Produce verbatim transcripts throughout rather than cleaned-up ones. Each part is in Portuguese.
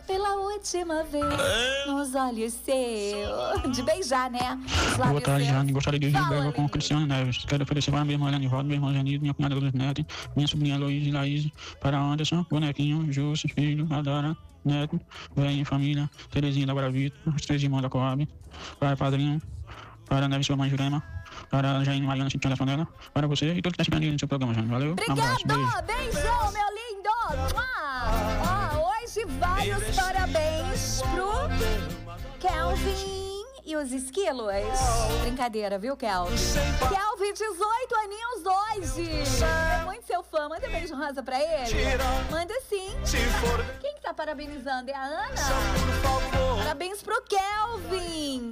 pela última vez nos olhos seus. De beijar, né? Boa tarde, Jane. Gostaria de ouvir Bela com o Cristiano Neves. Quero oferecer para minha irmã Helene Roda, minha irmã Janine, minha cunhada Luz Neto, minha sobrinha Heloísa e Laís, para Anderson, Bonequinho, Júcio, Filho, Adara, Neto, Velhinha, Família, Terezinha da Guaravita, os três irmãos da Coab, para Padrinho, para Neves, sua mãe Jurema, para a Jaine Mariana Cintinha da Panela, para você e todos que estão chegando no seu programa, Jane. Valeu. Obrigado, um abraço, beijo. beijão, meu lindo. Ó, hoje vários parabéns pro Kelvin e os esquilos. Brincadeira, viu, Kelvin? Kelvin, dezoito aninhos hoje. É muito seu fã. Manda beijo rosa pra ele. Manda sim. Quem que tá parabenizando? É a Ana? Parabéns pro Kelvin.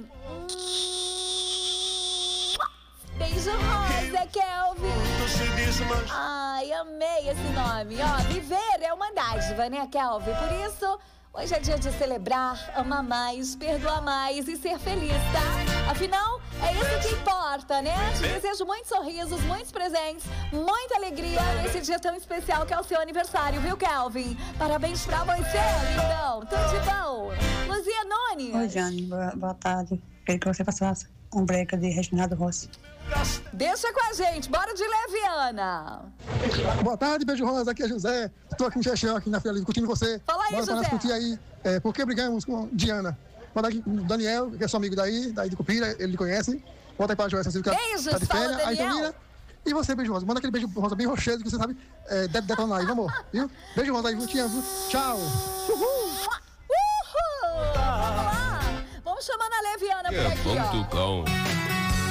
Beijo rosa, Kelvin. Ai, amei esse nome. Ó, viver é uma dádiva, né, Kelvin? Por isso, hoje é dia de celebrar, amar mais, perdoar mais e ser feliz, tá? Afinal, é isso que importa, né? Te desejo muitos sorrisos, muitos presentes, muita alegria nesse dia tão especial que é o seu aniversário, viu, Kelvin? Parabéns pra você, lindão. Tudo de bom. Luzia Nunes. Oi, Jane. Boa, boa tarde. Quero que você faça um break de Reginaldo Rossi. Deixa com a gente, bora de Leviana. Boa tarde, beijo rosa, aqui é José. Estou aqui em Xexé, aqui na Feira Livre, curtindo você. Fala aí, bora José. Bora discutir aí, é, por que brigamos com Diana. Manda aqui o Daniel, que é seu amigo daí, daí de Cupira, ele lhe conhece. Volta aí para a Joyce, que Beijos, tá de fala, férias. Aí Daniel. termina. E você, beijo rosa. Manda aquele beijo rosa bem rochedo, que você sabe, é, deve detonar aí, vamos, viu? Beijo rosa aí, viu? Te amo. Tchau. Uhul. Uhul. Vamos lá. Vamos chamando a Leviana por aqui, ó.